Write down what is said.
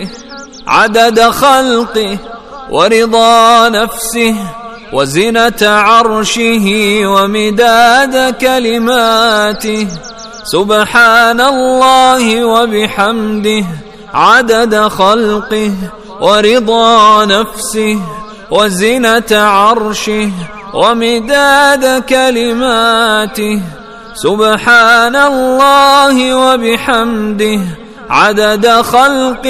عدد خلقه ورضا نفسه وزنة عرشه ومداد كلماته. سبحان الله وبحمده عدد خلقه ورضا نفسه وزنة عرشه ومداد كلماته. سبحان الله وبحمده عدد خلقه